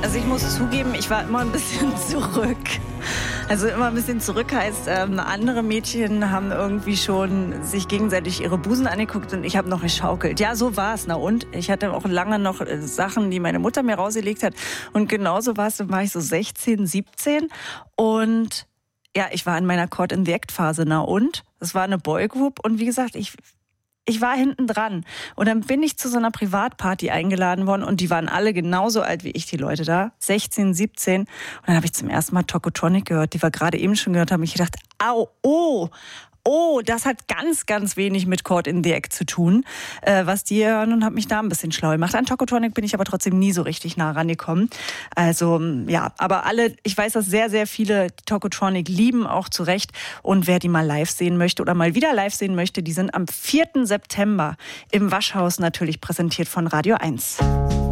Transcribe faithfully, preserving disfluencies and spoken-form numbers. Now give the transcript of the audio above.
Also ich muss zugeben, ich war immer ein bisschen zurück. Also immer ein bisschen zurück heißt, ähm, andere Mädchen haben irgendwie schon sich gegenseitig ihre Busen angeguckt und ich habe noch geschaukelt. Ja, so war es. Na und? Ich hatte auch lange noch äh, Sachen, die meine Mutter mir rausgelegt hat. Und genauso war es, dann war ich so sechzehn, siebzehn und ja, ich war in meiner Caught in the Act Phase. Na und? Es war eine Boygroup und wie gesagt, ich... Ich war hinten dran und dann bin ich zu so einer Privatparty eingeladen worden und die waren alle genauso alt wie ich, die Leute da, sechzehn, siebzehn. Und dann habe ich zum ersten Mal Tokotronic gehört, die wir gerade eben schon gehört haben. Ich gedacht, au, oh, oh, das hat ganz, ganz wenig mit Caught in the Act zu tun, äh, was die hören, und habe mich da ein bisschen schlau gemacht. An Tokotronic bin ich aber trotzdem nie so richtig nah rangekommen. Also ja, aber alle, ich weiß, dass sehr, sehr viele Tokotronic lieben, auch zu Recht. Und wer die mal live sehen möchte oder mal wieder live sehen möchte, die sind am vierten September im Waschhaus, natürlich präsentiert von Radio eins.